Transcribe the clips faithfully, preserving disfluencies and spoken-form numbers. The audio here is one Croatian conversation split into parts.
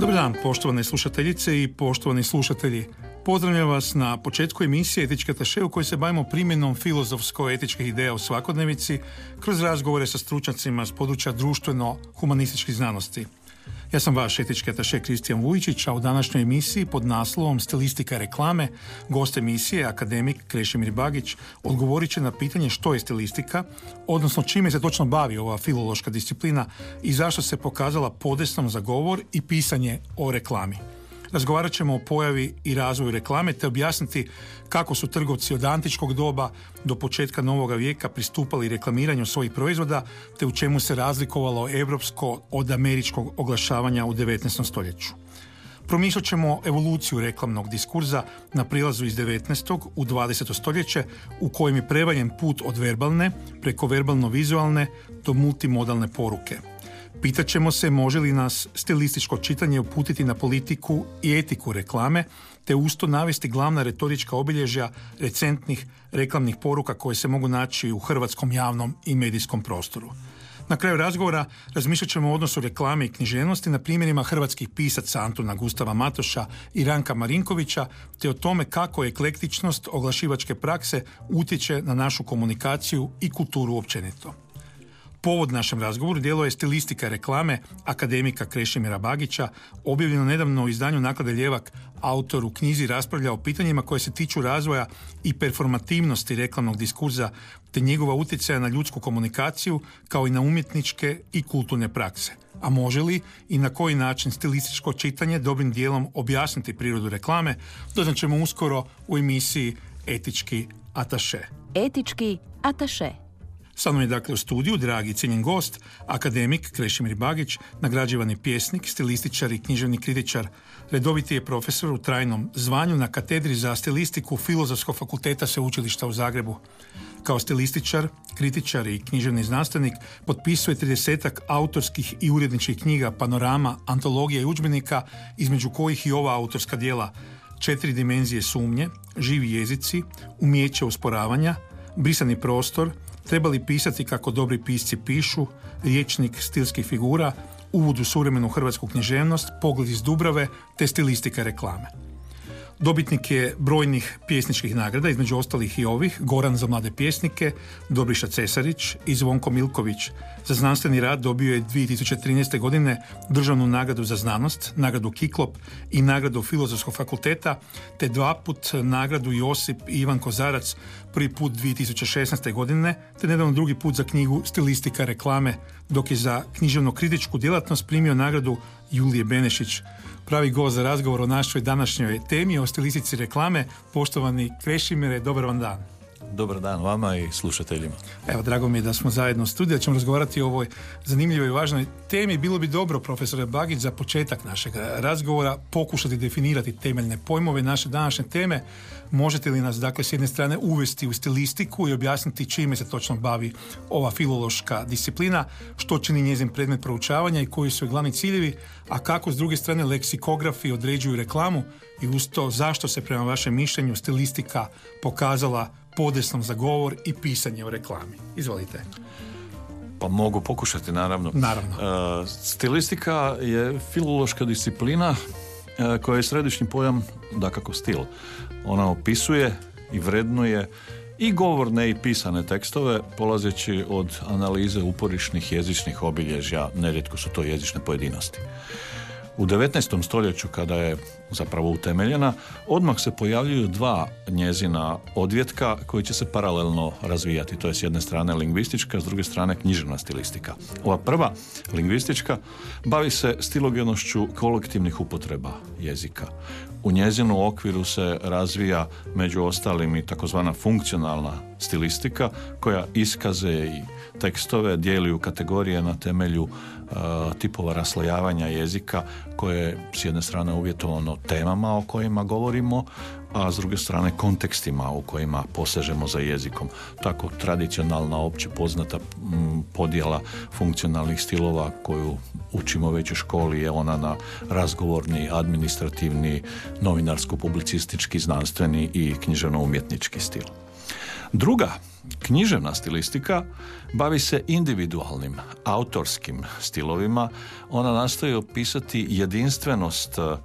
Dobar dan, poštovane slušateljice i poštovani slušatelji. Pozdravljam vas na početku emisije Etički ataše u kojoj se bavimo primjenom filozofsko-etičkih ideja u svakodnevici kroz razgovore sa stručnjacima s područja društveno-humanističkih znanosti. Ja sam vaš etički ataše Kristijan Vujčić, a u današnjoj emisiji pod naslovom Stilistika reklame gost emisije, akademik Krešimir Bagić, odgovorit će na pitanje što je stilistika, odnosno čime se točno bavi ova filološka disciplina i zašto se pokazala podesnom za govor i pisanje o reklami. Razgovarat ćemo o pojavi i razvoju reklame te objasniti kako su trgovci od antičkog doba do početka novoga vijeka pristupali reklamiranju svojih proizvoda te u čemu se razlikovalo europsko od američkog oglašavanja u devetnaestom stoljeću. Promišljat ćemo evoluciju reklamnog diskurza na prilazu iz devetnaestog u dvadeseto stoljeće u kojem je prevaljen put od verbalne preko verbalno-vizualne do multimodalne poruke. Pitat ćemo se može li nas stilističko čitanje uputiti na politiku i etiku reklame, te usto navesti glavna retorička obilježja recentnih reklamnih poruka koje se mogu naći u hrvatskom javnom i medijskom prostoru. Na kraju razgovora razmišljat ćemo o odnosu reklame i književnosti na primjerima hrvatskih pisaca Antuna Gustava Matoša i Ranka Marinkovića, te o tome kako eklektičnost oglašivačke prakse utječe na našu komunikaciju i kulturu općenito. Povod našem razgovoru djelo je Stilistika reklame akademika Krešimira Bagića, objavljeno nedavno u izdanju Naklade Ljevak. Autor u knjizi raspravlja o pitanjima koje se tiču razvoja i performativnosti reklamnog diskurza te njegova utjecaja na ljudsku komunikaciju kao i na umjetničke i kulturne prakse. A može li i na koji način stilističko čitanje dobrim dijelom objasniti prirodu reklame, doznat ćemo uskoro u emisiji Etički ataše. Etički ataše. Sa mnom je dakle u studiju dragi i cijenjen gost, akademik Krešimir Bagić, nagrađivani pjesnik, stilističar i književni kritičar. Redoviti je profesor u trajnom zvanju na katedri za stilistiku Filozofskog fakulteta Sveučilišta u Zagrebu. Kao stilističar, kritičar i književni znanstvenik potpisuje tridesetak autorskih i uredničkih knjiga, panorama, antologija i udžbenika, između kojih i ova autorska djela Četiri dimenzije sumnje, Živi jezici, Umijeće usporavanja, Brisani prostor, Treba li pisati kako dobri pisci pišu, Riječnik stilskih figura, Uvod u suvremenu hrvatsku književnost, Pogled iz Dubrave te Stilistika reklame. Dobitnik je brojnih pjesničkih nagrada, između ostalih i ovih: Goran za mlade pjesnike, Dobriša Cesarić i Zvonko Milković. Za znanstveni rad dobio je dvije tisuće trinaeste. godine državnu nagradu za znanost, nagradu Kiklop i nagradu Filozofskog fakulteta, te dva put nagradu Josip i Ivan Kozarac, prvi put dvije tisuće šesnaeste. godine, te nedavno drugi put za knjigu Stilistika reklame, dok je za književno-kritičku djelatnost primio nagradu Julije Benešić. Pravi gost za razgovor o našoj današnjoj temi o stilistici reklame. Poštovani Krešimire, dobar vam dan. Dobar dan vama i slušateljima. Evo, drago mi je da smo zajedno u studiju, da ćemo razgovarati o ovoj zanimljivoj i važnoj temi. Bilo bi dobro, profesore Bagić, za početak našeg razgovora pokušati definirati temeljne pojmove naše današnje teme. Možete li nas, dakle, s jedne strane uvesti u stilistiku i objasniti čime se točno bavi ova filološka disciplina, što čini njezin predmet proučavanja i koji su glavni ciljevi, a kako s druge strane leksikografi određuju reklamu i uz to zašto se prema vašem mišljenju stilistika pokazala podesnom za govor i pisanje o reklami. Izvolite. Pa mogu pokušati, naravno. Naravno. Uh, stilistika je filološka disciplina uh, koja je središnji pojam, dakako, stil. Ona opisuje i vrednuje i govorne i pisane tekstove, polazeći od analize uporišnih jezičnih obilježja, nerijetko su to jezične pojedinosti. U devetnaestom stoljeću, kada je zapravo utemeljena, odmah se pojavljuju dva njezina odvjetka koji će se paralelno razvijati. To je s jedne strane lingvistička, s druge strane književna stilistika. Ova prva, lingvistička, bavi se stilogenošću kolektivnih upotreba jezika. U njezinu okviru se razvija među ostalim i takozvana funkcionalna stilistika koja iskaze i tekstove dijeli u kategorije na temelju uh, tipova raslojavanja jezika koje je s jedne strane uvjetovano temama o kojima govorimo, a s druge strane kontekstima u kojima posežemo za jezikom. Tako tradicionalna, opće poznata m, podjela funkcionalnih stilova koju učimo već u školi je ona na razgovorni, administrativni, novinarsko-publicistički, znanstveni i književno-umjetnički stil. Druga, književna stilistika, bavi se individualnim, autorskim stilovima. Ona nastoji opisati jedinstvenost uh,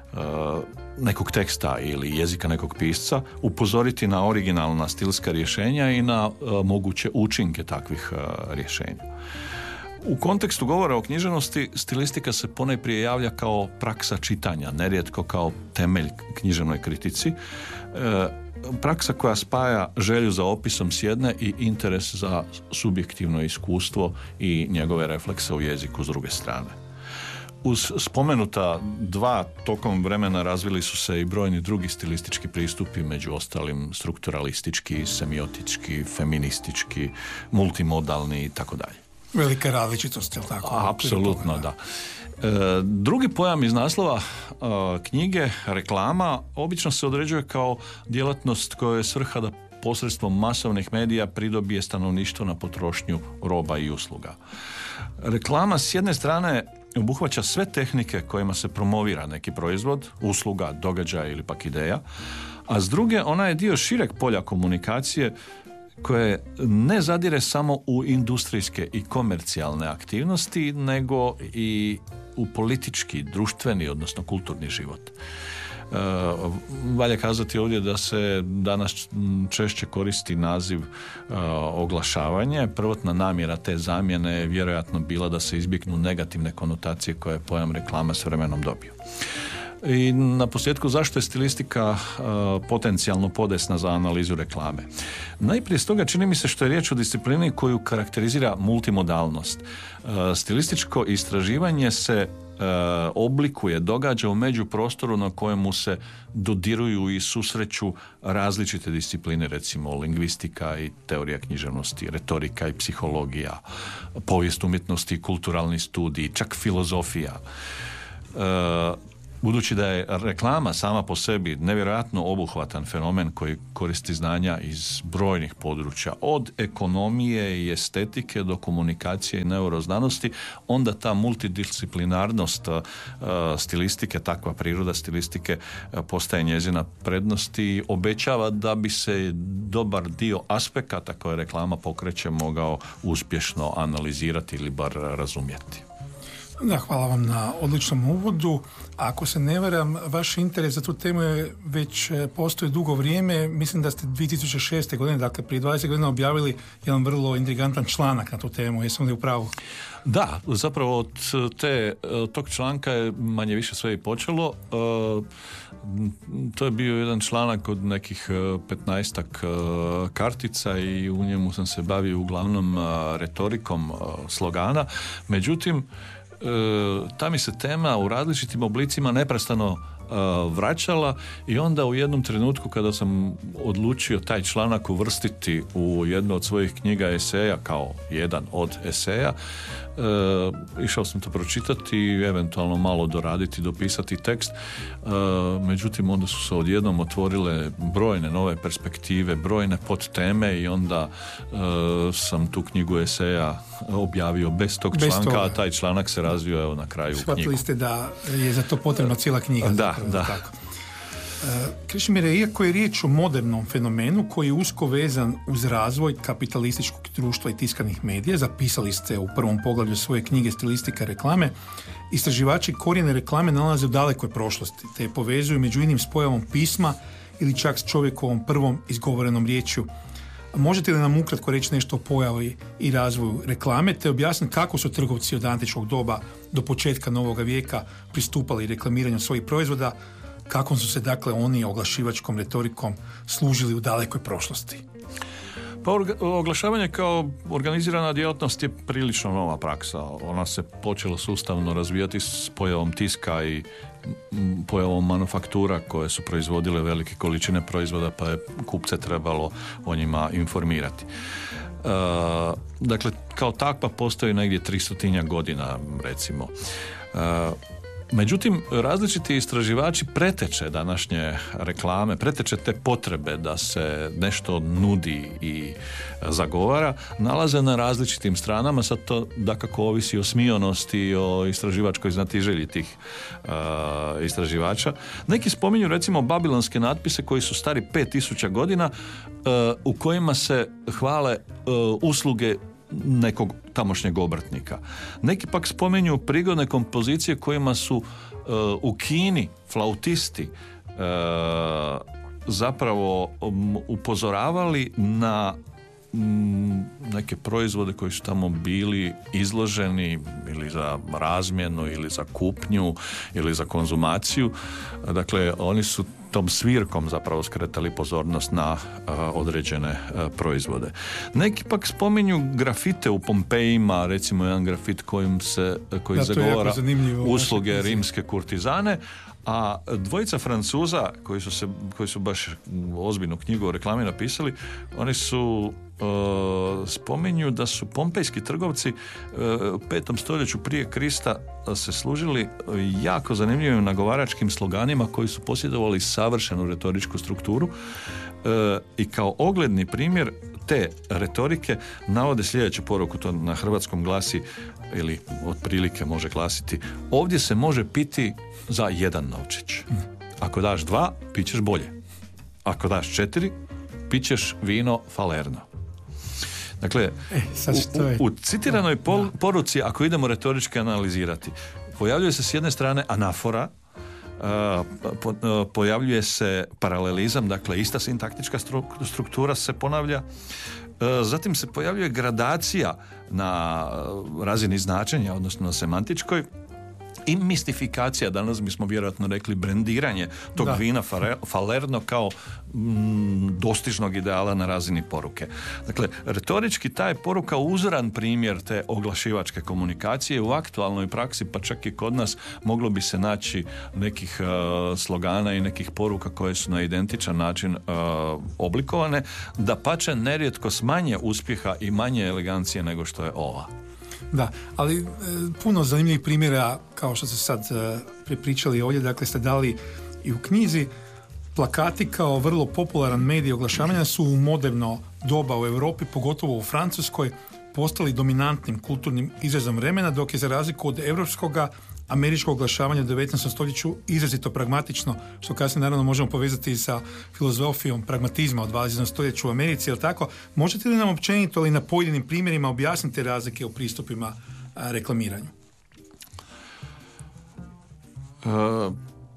nekog teksta ili jezika nekog pisca, upozoriti na originalna stilska rješenja i na uh, moguće učinke takvih uh, rješenja. U kontekstu govora o književnosti stilistika se ponajprije javlja kao praksa čitanja, nerijetko kao temelj književnoj kritici. Uh, praksa koja spaja želju za opisom s jedne i interes za subjektivno iskustvo i njegove reflekse u jeziku s druge strane. Uz spomenuta dva tokom vremena razvili su se i brojni drugi stilistički pristupi, među ostalim strukturalistički, semiotički, feministički, multimodalni i tako dalje. Velika različitost, je li tako? Apsolutno, da. E, drugi pojam iz naslova e, knjige, reklama, obično se određuje kao djelatnost koja je svrha da posredstvom masovnih medija pridobije stanovništvo na potrošnju roba i usluga. Reklama s jedne strane obuhvaća sve tehnike kojima se promovira neki proizvod, usluga, događaj ili pak ideja, a s druge ona je dio šireg polja komunikacije koje ne zadire samo u industrijske i komercijalne aktivnosti, nego i u politički, društveni, odnosno kulturni život. Uh, valja kazati ovdje da se danas češće koristi naziv uh, oglašavanje. Prvotna namjera te zamjene je vjerojatno bila da se izbjegnu negativne konotacije koje je pojam reklama s vremenom dobio. I na posljedku, zašto je stilistika uh, potencijalno podesna za analizu reklame? Najprije stoga čini mi se što je riječ o disciplini koju karakterizira multimodalnost. Uh, stilističko istraživanje se uh, oblikuje, događa u međuprostoru na kojemu se dodiruju i susreću različite discipline, recimo lingvistika i teorija književnosti, retorika i psihologija, povijest umjetnosti, kulturalni studij, čak filozofija. Uh, Budući da je reklama sama po sebi nevjerojatno obuhvatan fenomen koji koristi znanja iz brojnih područja, od ekonomije i estetike do komunikacije i neuroznanosti, onda ta multidisciplinarnost uh, stilistike, takva priroda stilistike uh, postaje njezina prednost i obećava da bi se dobar dio aspekata koje reklama pokreće mogao uspješno analizirati ili bar razumjeti. Da, hvala vam na odličnom uvodu. Ako se ne varam, vaš interes za tu temu je već postoji dugo vrijeme. Mislim da ste dvije tisuće šeste. godine, dakle prije dvadeset godina objavili jedan vrlo intrigantan članak na tu temu. Jesam li u pravu? Da, zapravo od te, tog članka je manje više sve i počelo. To je bio jedan članak od nekih petnaestak kartica i u njemu sam se bavio uglavnom retorikom slogana. Međutim, ta mi se tema u različitim oblicima neprestano vraćala i onda u jednom trenutku kada sam odlučio taj članak uvrstiti u jednu od svojih knjiga eseja kao jedan od eseja, e, išao sam to pročitati i eventualno malo doraditi, dopisati tekst. E, međutim, onda su se odjednom otvorile brojne nove perspektive, brojne podteme i onda e, sam tu knjigu eseja objavio bez tog bez članka, toga. A taj članak se razvio evo na kraju u knjigu. Shvatili ste da je za to potrebna cijela knjiga. Da, da. Tako. Krešimire, iako je riječ o modernom fenomenu koji je usko vezan uz razvoj kapitalističkog društva i tiskanih medija, zapisali ste u prvom poglavlju svoje knjige Stilistika reklame, istraživači korijene reklame nalaze u dalekoj prošlosti, te je povezuju među inim s pojavom pisma ili čak s čovjekovom prvom izgovorenom riječju. Možete li nam ukratko reći nešto o pojavi i razvoju reklame, te objasniti kako su trgovci od antičkog doba do početka novoga vijeka pristupali reklamiranju svojih proizvoda, kako su se dakle oni oglašivačkom retorikom služili u dalekoj prošlosti? Pa oglašavanje kao organizirana djelatnost je prilično nova praksa. Ona se počela sustavno razvijati s pojavom tiska i pojavom manufaktura koje su proizvodile velike količine proizvoda, pa je kupce trebalo o njima informirati. Uh, dakle, kao takva postoji negdje tristotinjak godina, recimo. Uh, Međutim, različiti istraživači preteče današnje reklame, preteče te potrebe da se nešto nudi i zagovara, nalaze na različitim stranama, sad to dakako ovisi o smionosti i o istraživačkoj znatiželji tih uh, istraživača. Neki spominju recimo babilonske natpise koji su stari pet tisuća godina, uh, u kojima se hvale uh, usluge nekog tamošnjeg obrtnika. Neki pak spominju prigodne kompozicije kojima su uh, u Kini flautisti uh, zapravo um, upozoravali na um, neke proizvode koji su tamo bili izloženi ili za razmjenu ili za kupnju ili za konzumaciju. Dakle, oni su tom svirkom zapravo skretali pozornost na uh, određene uh, proizvode. Neki pak spominju grafite u Pompejima, recimo jedan grafit kojim se, koji da, zagovara usluge rimske kurtizane, a dvojica Francuza koji su, se, koji su baš ozbiljnu knjigu o reklami napisali, oni su uh, spominju da su pompejski trgovci uh, u petom stoljeću prije Krista se služili jako zanimljivim nagovaračkim sloganima koji su posjedovali savršenu retoričku strukturu uh, i kao ogledni primjer te retorike navode sljedeću poruku, to na hrvatskom glasi ili otprilike može glasiti: ovdje se može piti za jedan novčić. Ako daš dva, pićeš bolje. Ako daš četiri, pićeš vino Falerno. Dakle, e, u, u, u citiranoj pol, poruci, ako idemo retorički analizirati, pojavljuje se s jedne strane anafora, Uh, po, uh, pojavljuje se paralelizam, dakle ista sintaktička struktura se ponavlja, uh, zatim se pojavljuje gradacija na razini značenja, odnosno na semantičkoj, i mistifikacija, danas bismo vjerojatno rekli brendiranje tog da. vina Falerno kao mm, dostižnog ideala na razini poruke. Dakle, retorički ta je poruka uzoran primjer te oglašivačke komunikacije. U aktualnoj praksi, pa čak i kod nas, moglo bi se naći nekih uh, slogana i nekih poruka koje su na identičan način uh, oblikovane, da pače nerijetko s manje uspjeha i manje elegancije nego što je ova. Da, ali e, puno zanimljivih primjera, kao što ste sad e, prepričali ovdje, dakle ste dali i u knjizi. Plakati kao vrlo popularan medij oglašavanja su u moderno doba u Europi, pogotovo u Francuskoj, postali dominantnim kulturnim izrazom vremena, dok je za razliku od europskoga američkog oglašavanja u devetnaestom stoljeću izrazito pragmatično, što kasnije naravno možemo povezati sa filozofijom pragmatizma u dvadesetom stoljeću u Americi, jel tako? Možete li nam općenito ili na pojedinim primjerima objasniti razlike u pristupima a, reklamiranju? Uh,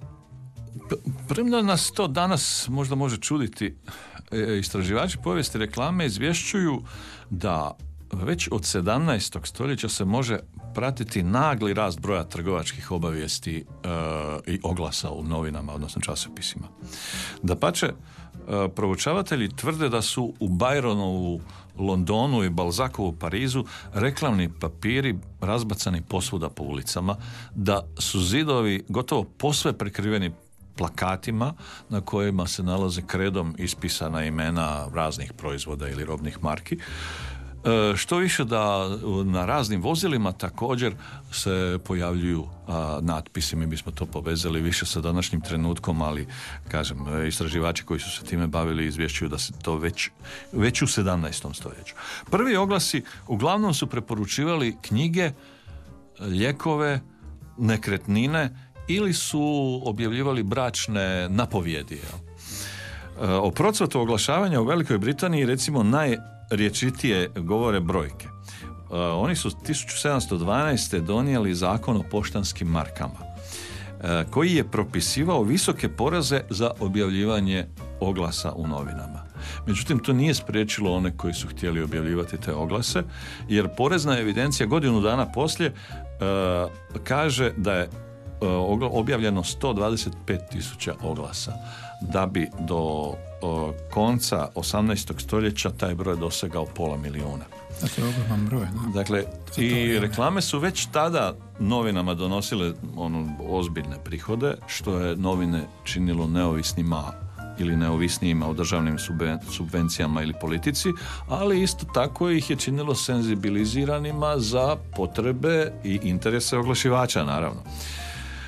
premda nas to danas možda može čuditi, istraživači povijesti reklame izvješćuju da već od sedamnaestog stoljeća se može pratiti nagli rast broja trgovačkih obavijesti e, i oglasa u novinama, odnosno časopisima. Dapače, e, proučavatelji tvrde da su u Byronovu Londonu i Balzacovu Parizu reklamni papiri razbacani posvuda po ulicama, da su zidovi gotovo posve prekriveni plakatima na kojima se nalaze kredom ispisana imena raznih proizvoda ili robnih marki. E, što više da na raznim vozilima također se pojavljuju a, natpisi, mi bismo to povezali više sa današnjim trenutkom, ali kažem, istraživači koji su se time bavili izvješćuju da se to već, već u sedamnaestom stoljeću. Prvi oglasi uglavnom su preporučivali knjige, lijekove, nekretnine ili su objavljivali bračne napovjedi. E, o procvatu oglašavanja u Velikoj Britaniji recimo naj rječitije govore brojke. Uh, oni su tisuću sedamsto dvanaeste donijeli zakon o poštanskim markama, uh, koji je propisivao visoke poreze za objavljivanje oglasa u novinama. Međutim, to nije spriječilo one koji su htjeli objavljivati te oglase, jer porezna evidencija godinu dana poslije uh, kaže da je uh, objavljeno sto dvadeset pet tisuća oglasa, da bi do konca osamnaestog stoljeća taj broj dosegao pola milijuna. To je ogroman broj. Da? Dakle, i reklame su već tada novinama donosile ono, ozbiljne prihode, što je novine činilo neovisnima ili neovisnijima o državnim subvencijama ili politici, ali isto tako ih je činilo senzibiliziranima za potrebe i interese oglašivača, naravno.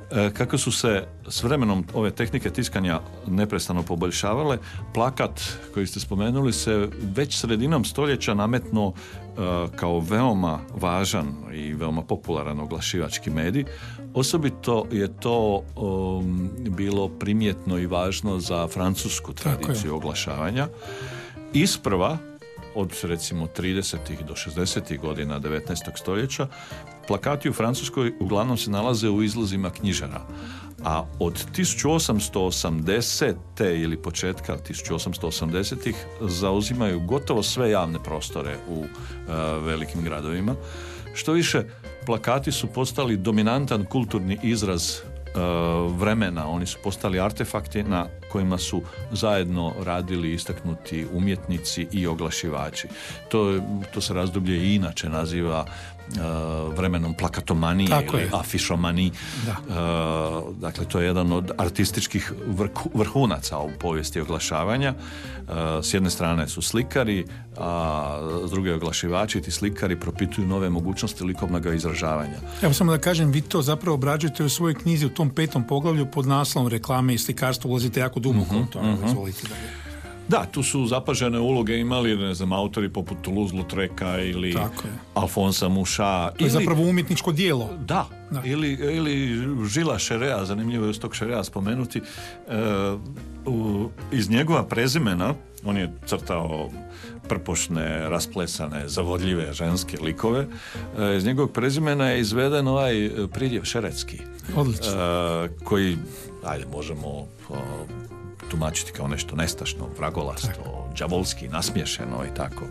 Kako su se s vremenom ove tehnike tiskanja neprestano poboljšavale, plakat koji ste spomenuli se već sredinom stoljeća nametnuo kao veoma važan i veoma popularan oglašivački medij. Osobito je to um, bilo primjetno i važno za francusku tradiciju oglašavanja. Isprva, od recimo tridesetih do šezdesetih godina devetnaestog stoljeća, plakati u Francuskoj uglavnom se nalaze u izlozima knjižara. A od tisuću osamsto osamdesete ili početka tisuću osamsto osamdesetih zauzimaju gotovo sve javne prostore u uh, velikim gradovima. Što više, plakati su postali dominantan kulturni izraz uh, vremena. Oni su postali artefakti na kojima su zajedno radili istaknuti umjetnici i oglašivači. To, to se razdoblje i inače naziva Uh, vremenom plakatomanije Tako ili je. afišomanije. Uh, dakle, to je jedan od artističkih vrhu, vrhunaca u povijesti oglašavanja. Uh, s jedne strane su slikari, a s druge oglašivači. Ti slikari propituju nove mogućnosti likovnog izražavanja. Evo samo da kažem, vi to zapravo obrađujete u svojoj knjizi u tom petom poglavlju pod naslovom reklame i slikarstvo, ulazite jako duboko u to. uh-huh. Izvolite dalje. Da, tu su zapažene uloge imali, ne znam, autori poput Toulouse-Lautreka ili Alfonsa Mucha. To je ili, zapravo umjetničko dijelo. Da, da. Ili, ili Žila Šerea, zanimljivo je uz tog Šerea spomenuti, e, u, iz njegova prezimena, on je crtao prpošne, rasplesane, zavodljive ženske likove, e, iz njegovog prezimena je izveden ovaj pridjev šeretski. Odlično. E, koji, ajde, možemo... O, tumačiti kao nešto nestašno, vragolasto, đavolski, nasmiješeno i tako.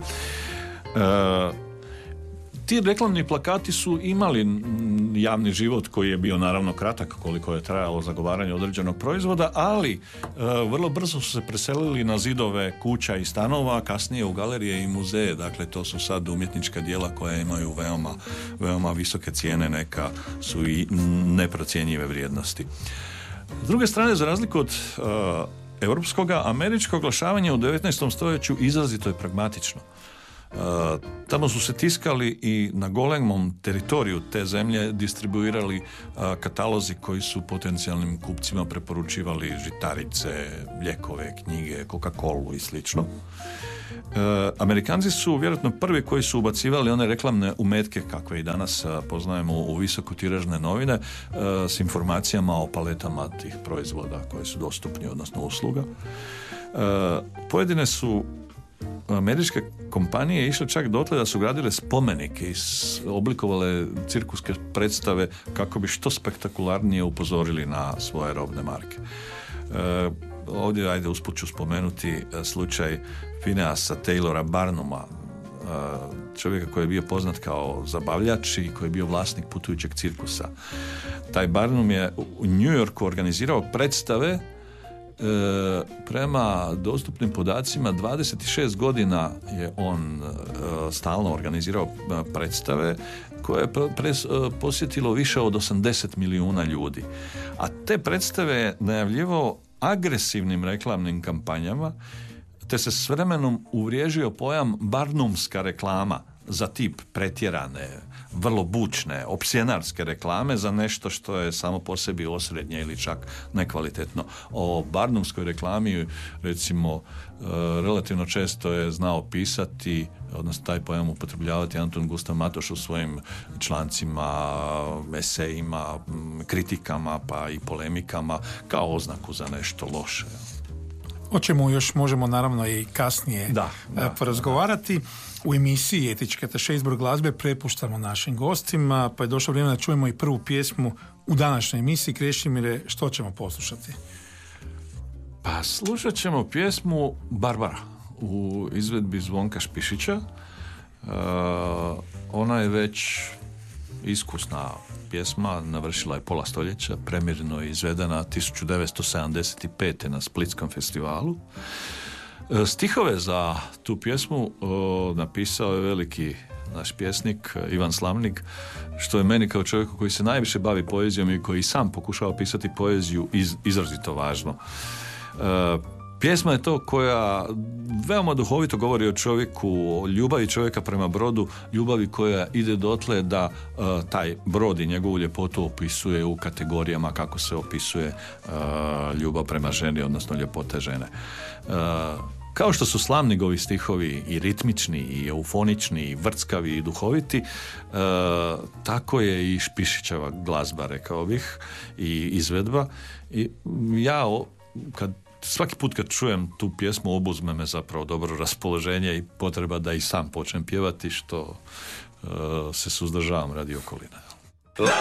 E, ti reklamni plakati su imali javni život koji je bio naravno kratak koliko je trajalo zagovaranje određenog proizvoda, ali e, vrlo brzo su se preselili na zidove kuća i stanova, kasnije u galerije i muzeje. Dakle, to su sad umjetnička djela koja imaju veoma, veoma visoke cijene, neka su i neprocjenjive vrijednosti. S druge strane, za razliku od uh, europskoga, američko oglašavanje u devetnaestom stoljeću izrazito je pragmatično. Uh, tamo su se tiskali i na golemom teritoriju te zemlje distribuirali uh, katalozi koji su potencijalnim kupcima preporučivali žitarice, lijekove, knjige, Coca-Colu i slično. E, Amerikanci su vjerojatno prvi koji su ubacivali one reklamne umetke kakve i danas a, poznajemo u visokotiražne novine e, s informacijama o paletama tih proizvoda koji su dostupni, odnosno usluga. E, pojedine su američke kompanije išle čak dotle da su gradile spomenike i oblikovale cirkuske predstave kako bi što spektakularnije upozorili na svoje robne marke. E, ovdje, ajde, usput ću spomenuti slučaj Phineasa Taylora Barnuma, čovjeka koji je bio poznat kao zabavljač i koji je bio vlasnik putujućeg cirkusa. Taj Barnum je u New Yorku organizirao predstave, e, prema dostupnim podacima dvadeset šest godina je on e, stalno organizirao predstave koje je pres, e, posjetilo više od osamdeset milijuna ljudi. A te predstave je najavljivao agresivnim reklamnim kampanjama, te se s vremenom uvriježio pojam barnumska reklama za tip pretjerane, vrlo bučne, opsjenarske reklame za nešto što je samo po sebi osrednje ili čak nekvalitetno. O barnumskoj reklami, recimo, relativno često je znao pisati, odnosno taj pojam upotrebljavati Anton Gustav Matoš u svojim člancima, esejima, kritikama pa i polemikama kao oznaku za nešto loše. O čemu još možemo naravno i kasnije da, da, porazgovarati. U emisiji Etički ataše izbor glazbe prepuštamo našim gostima, pa je došlo vrijeme da čujemo i prvu pjesmu u današnjoj emisiji. Krešimire, što ćemo poslušati? Pa slušat ćemo pjesmu Barbara u izvedbi Zvonka Špišića. Uh, ona je već iskusna pjesma, navršila je pola stoljeća, premijerno je izvedena tisuću devetsto sedamdeset pete na Splitskom festivalu. Stihove za tu pjesmu o, napisao je veliki naš pjesnik Ivan Slavnik, što je meni kao čovjeku koji se najviše bavi poezijom i koji sam pokušava pisati poeziju iz, izrazito važno. E, Pjesma je to koja veoma duhovito govori o čovjeku, o ljubavi čovjeka prema brodu, ljubavi koja ide dotle da uh, taj brod i njegovu ljepotu opisuje u kategorijama kako se opisuje uh, ljubav prema ženi, odnosno ljepote žene. Uh, Kao što su Slamnigovi stihovi i ritmični, i eufonični, i vrckavi, i duhoviti, e, tako je i Špišićeva glazba, rekao bih, i izvedba. I ja, kad, svaki put kad čujem tu pjesmu, obuzme me zapravo dobro raspoloženje i potreba da i sam počnem pjevati, što e, se suzdržavam radi okoline.